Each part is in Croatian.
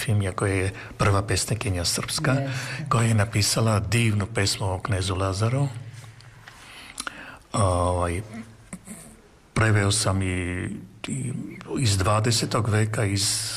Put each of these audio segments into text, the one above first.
Jefimija koja je prva pesnikinja srpska, koja je napisala divnu pesmu o knezu Lazaru. Preveo sam i iz 20. veka, iz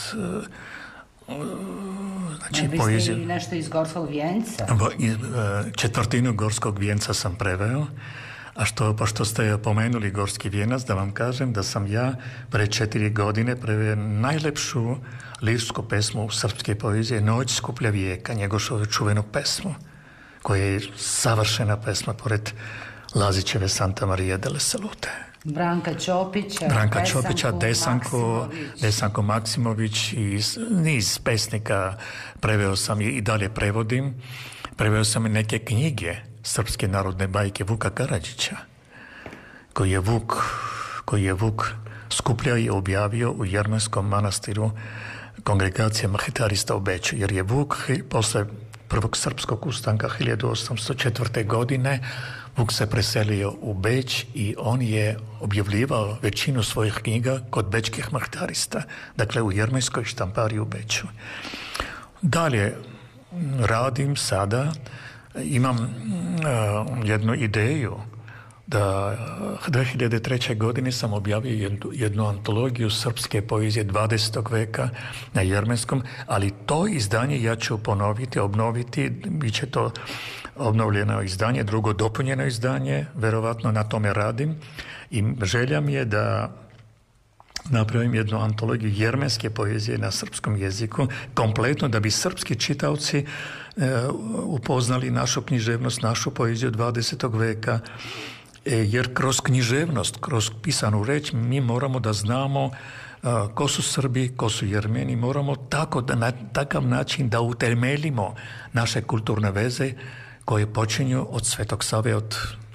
poezije. I nešto iz Gorskog vijenca? Četvrtinu Gorskog vijenca sam preveo. A pošto ste pomenuli Gorski vijenac, da vam kažem da sam ja pre 4 godine preveo najlepšu lirsku pesmu srpske poezije, Noć skuplja vijeka, njegovu čuvenu pesmu, koja je savršena pesma pored Lazićeve Santa Maria delle Salute. Branka Ćopića, Desanko Maksimović i niz pesnika preveo sam i dalje prevodim. Preveo sam i neke knjige srpske narodne bajke Vuka Karadžića, koji je Vuk skupljao i objavio u Jermenskom manastiru Kongregacija Mahitarista u Beču, jer je Vuk posle prvog srpskog ustanka 1804. godine Vuk se preselio u Beč i on je objavljivao većinu svojih knjiga kod bečkih mahitarista, dakle u Jermenskoj štampariji u Beču. Dalje radim sada, imam jednu ideju da 2003. godine sam objavio jednu antologiju srpske poezije 20. veka na jermenskom, ali to izdanje ja ću obnoviti, bit će to obnovljeno izdanje, drugo dopunjeno izdanje, verovatno na tome radim i želja mi je da napravim jednu antologiju jermenske poezije na srpskom jeziku, kompletno da bi srpski čitaoci upoznali našu književnost, našu poeziju 20. veka, jer kroz književnost, kroz pisanu reč mi moramo da znamo ko su Srbi, ko su Jermeni, moramo na takav način da utemeljimo naše kulturne veze koje počinju od Svetog Save od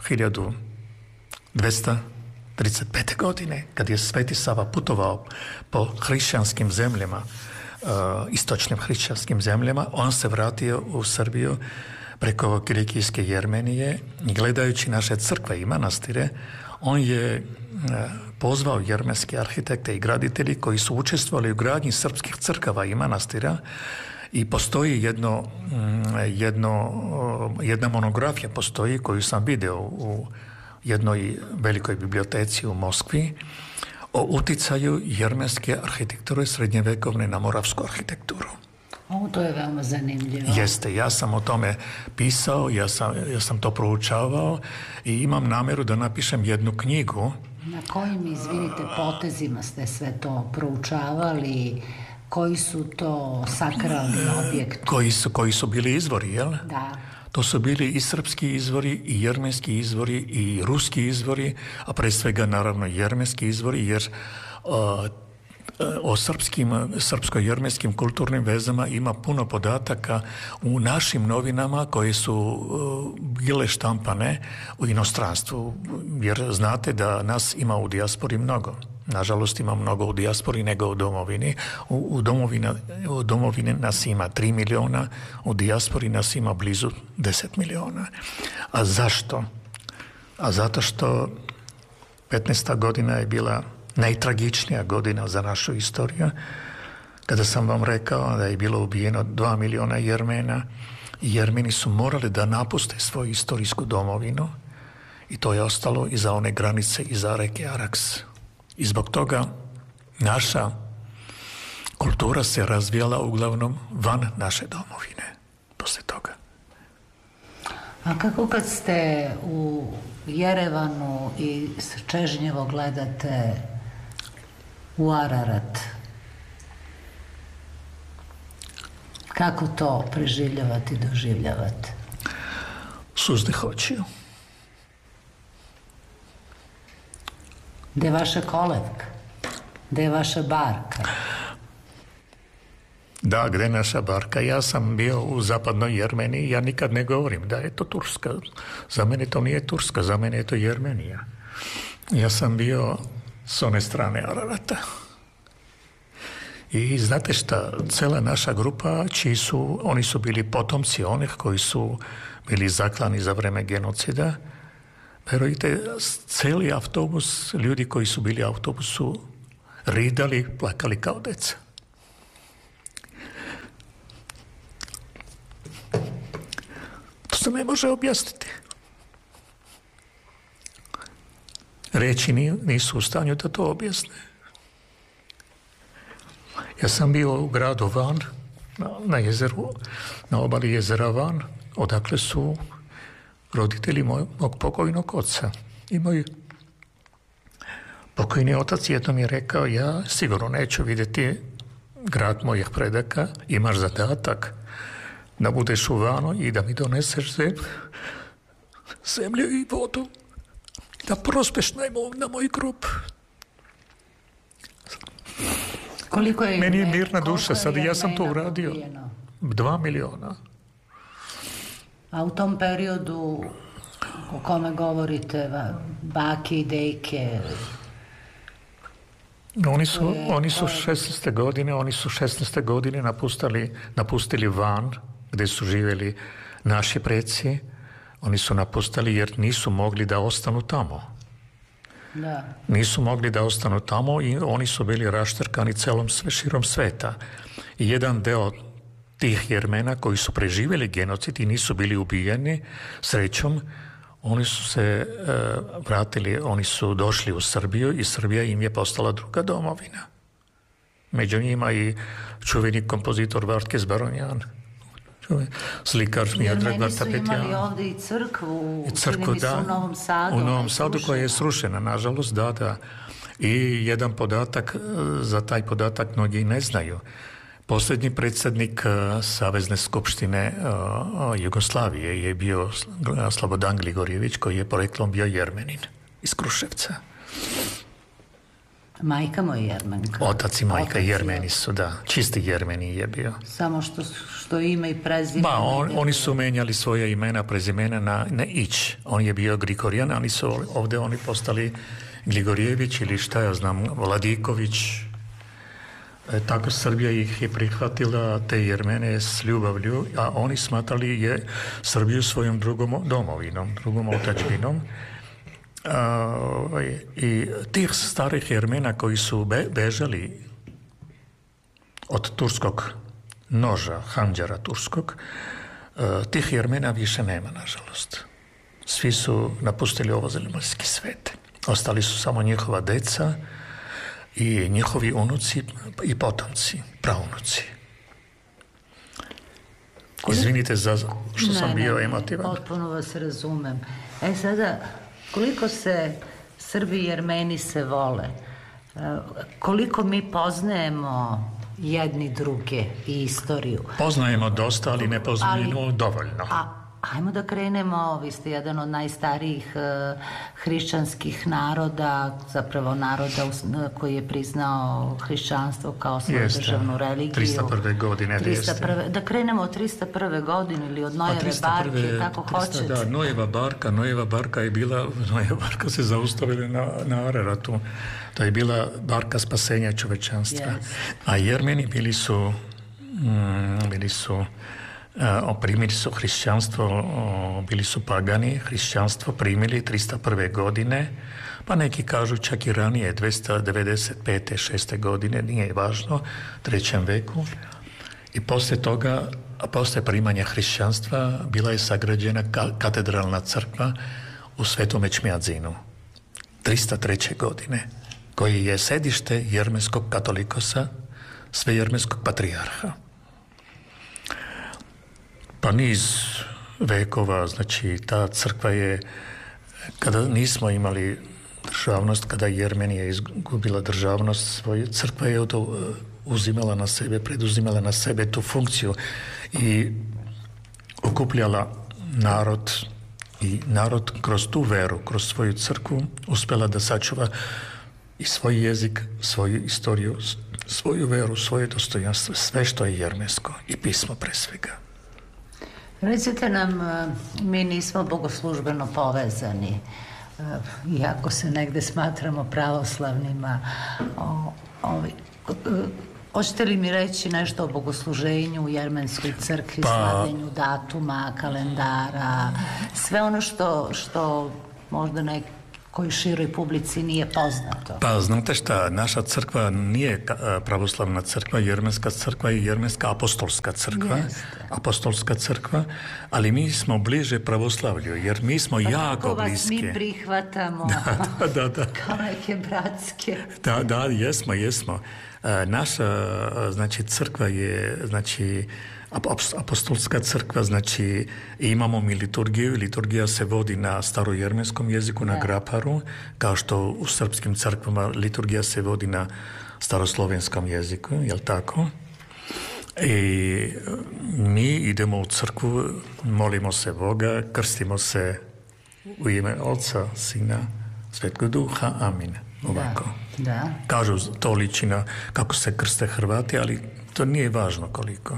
1235. godine, kad je Sveti Sava putovao po hrišćanskim zemljama, istočnim hrišćanskim zemljama, on se vratio u Srbiju preko Kilikijske Jermenije i gledajući naše crkve i manastire, on je pozvao jermenske arhitekte i graditelji koji su učestvovali u gradnji srpskih crkava i manastira i postoji jedna monografija postoji koju sam video u jednoj velikoj biblioteci u Moskvi o uticaju jermenske arhitekture srednjevekovne na moravsku arhitekturu. To je veoma zanimljivo. Jeste, ja sam o tome pisao, ja sam to proučavao i imam nameru da napišem jednu knjigu. Na kojim, izvinite, potezima ste sve to proučavali? Koji su to sakralni objekti? Koji su bili izvori, jel? Da. To su bili i srpski izvori, i jermenski izvori, i ruski izvori, a pre svega naravno jermenski izvori, jer o srpsko-jermenskim kulturnim vezama ima puno podataka u našim novinama koje su bile štampane u inostranstvu, jer znate da nas ima u dijaspori mnogo. Nažalost ima mnogo u dijaspori nego u domovini. U domovini nas ima 3 miliona, u dijaspori nas ima blizu 10 miliona. A zašto? A zato što 15. godina je bila najtragičnija godina za našu istoriju, kada sam vam rekao da je bilo ubijeno 2 miliona Jermena i Jermeni su morali da napuste svoju istorijsku domovinu i to je ostalo iza one granice, iza reke Araks. I zbog toga naša kultura se razvijala uglavnom van naše domovine posle toga. A kako kad ste u Jerevanu i čežnjevo gledate u Ararat, kako to preživljavate i doživljavate? Suzdih očiju. Gde je vaša kolevka? Gde je vaša barka? Da, gde je naša barka? Ja sam bio u zapadnoj Jermeniji, ja nikad ne govorim da je to Turska. Za mene to nije Turska, za mene je to Jermenija. Ja sam bio s one strane Ararata. I znate šta, cela naša grupa, oni su bili potomci onih koji su bili zaklani za vreme genocida. Verujte, celi autobus, ljudi koji su bili u autobusu, ridali, plakali kao deca. prosto ne može objasniti. Reći nisu u stanju da to objasne. Ja sam bio u gradu Van, na jezeru, na obali jezera Van, odakle su roditelji mog pokojnog oca. I moj pokojni otac jednom je rekao, ja sigurno neću vidjeti grad mojih predaka, imaš zadatak da budeš u Vanu i da mi doneseš zemlju i vodu, da prospeš na moj grob. Koliko je meni je mirna duša, sad ja sam to uradio. 2 miliona. A u tom periodu o kome govorite, bake i dejke? Oni su 16. godine napustili Van, gdje su živjeli naši preci. Oni su napustili jer nisu mogli da ostanu tamo. Da. Nisu mogli da ostanu tamo i oni su bili raštrkani širom sveta. I jedan deo tih Jermena koji su preživjeli genocid i nisu bili ubijeni, srećom, oni su se vratili, oni su došli u Srbiju i Srbija im je postala druga domovina. Među njima i čuveni kompozitor Vartkes Baronjan, slikar Miodrag Vartapetjan. Jermeni su imali ovdje i crkvu u Novom Sadu. U Novom Sadu koja je srušena, nažalost, da. I jedan podatak, za taj podatak mnogi ne znaju. Posljednji predsjednik Savezne skupštine Jugoslavije je bio Slobodan Gligorjević, koji je poreklom bio Jermenin iz Kruševca. Majka mu je Jermenka. Otac i majka Jermeni su, da. Čisti Jermeni je bio. Samo što ime i prezime. Oni su menjali svoje imena, prezimena na ić. On je bio Grigorjan, ali su ovdje oni postali Gligorjević ili šta ja znam, Vladiković. Tako Srbija ih je prihvatila, te Jermene, s ljubavlju, a oni smatrali je Srbiju svojom drugom domovinom, drugom otadžbinom. I tih starih Jermena koji su bežali od turskog noža, handžara turskog, tih Jermena više nema, nažalost. Svi su napustili ovo zemaljski svet. Ostali su samo njihova deca i njihovi unuci i potomci, praunuci. Izvinite što sam bio emotivan. Potpuno vas razumem. Sada, koliko se Srbi i Jermeni se vole, koliko mi poznajemo jedni druge i istoriju. Poznajemo dosta, ali ne poznajemo dovoljno. Hajmo da krenemo, vi ste jedan od najstarijih hrišćanskih naroda, zapravo naroda koji je priznao hrišćanstvo kao svoju državnu religiju. 301. godine. Da krenemo od 301. godine ili od Nojeve barke, kako hoćete. Da, Nojeva barka je bila, Nojeva barka se zaustavila na Araratu. To je bila barka spasenja čovečanstva. Yes. A Jermeni bili su primili su hrišćanstvo, bili su pagani, hrišćanstvo primili 301. godine, pa neki kažu čak i ranije, 295. 6. godine, nije važno, 3. veku. I poslije toga, poslije primanja hrišćanstva, bila je sagrađena katedralna crkva u Svetom Ečmijadzinu, 303. godine, koji je sedište jermenskog katolikosa, svejermenskog patrijarha. Pa niz vekova, znači ta crkva je, kada nismo imali državnost, kada Jermenija izgubila državnost svoju, crkva je uzimala na sebe, preduzimala na sebe tu funkciju i okupljala narod i narod kroz tu veru, kroz svoju crkvu uspjela da sačuva i svoj jezik, svoju istoriju, svoju veru, svoje dostojanstvo, sve što je jermensko i pismo pre svega. Recite nam, mi nismo bogoslužbeno povezani, iako se negde smatramo pravoslavnima. Hoćete li mi reći nešto o bogosluženju u jermenskoj crkvi, slavljenju datuma, kalendara, sve ono što možda koji široj publici nije poznato? Pa znate šta, naša crkva nije pravoslavna crkva, jermenska crkva i jermenska apostolska crkva. Apostolska crkva, ali mi smo bliže pravoslavlju, jer mi smo jako bliski. Kako vas mi prihvatamo da. kao neke bratske. Da, jesmo. Naša, znači, crkva je, znači, apostolska crkva, znači, imamo mi liturgiju. Liturgija se vodi na starojermenskom jeziku, na graparu, kao što u srpskim crkvama liturgija se vodi na staroslovenskom jeziku, jel tako? I mi idemo u crkvu, molimo se Boga, krstimo se u ime Oca, Sina, Svetog Duha, amin. Ovako. Da. Kažu, to liči na kako se krste Hrvati, ali to nije važno koliko.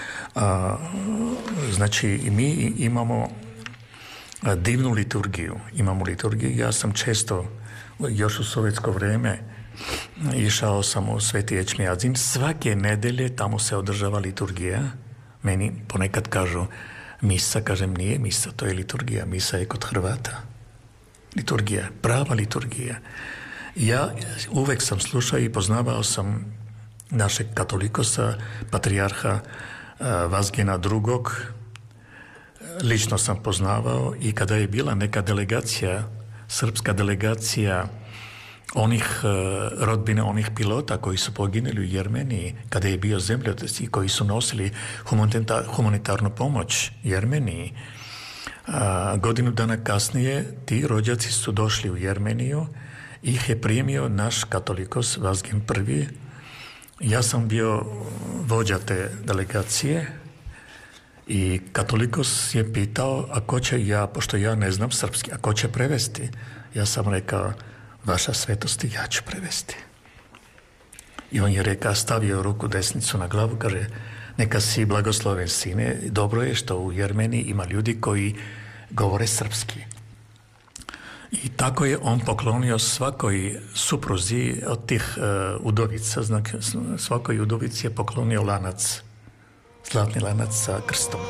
Znači, mi imamo divnu liturgiju. Ja sam često, još u sovjetsko vrijeme, išao sam u Sveti Ečmijadzin. Svake nedelje tamo se održava liturgija. Meni ponekad kažu misa, kažem nije misa, to je liturgija. Misa je kod Hrvata. Liturgija, prava liturgija. Ja uvek sam slušao i poznavao sam našeg katolikosa, patrijarha Vazgena II. Lično sam poznavao i kada je bila neka delegacija, srpska delegacija onih rodbine, onih pilota koji su poginuli u Jermeniji, kada je bio zemljotres i koji su nosili humanitarnu pomoć Jermeniji, godinu dana kasnije ti rođaci su došli u Jermeniju i ih je primio naš katolikos Vazgen I. Ja sam bio vođa te delegacije i katolikos je pitao, a ko će pošto ja ne znam srpski, a ko će prevesti? Ja sam rekao, vaša svetosti, ja ću prevesti. I on je rekao, stavio ruku desnicu na glavu, kaže, neka si blagosloven sine, dobro je što u Jermeniji ima ljudi koji govore srpski. I tako je on poklonio svakoj supruzi od tih udovica, svakoj udovici je poklonio lanac, zlatni lanac sa krstom.